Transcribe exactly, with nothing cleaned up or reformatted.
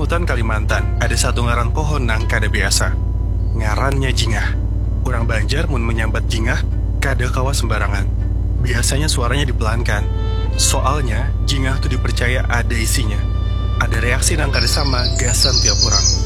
hutan Kalimantan, ada satu ngaran pohon nang kada biasa. Ngarannya jingah. Urang Banjar mun menyambat jingah, kada kawa sembarangan. Biasanya suaranya dipelankan. Soalnya, jingah tuh dipercaya ada isinya. Ada reaksi nang kada sama gasan tiap orang.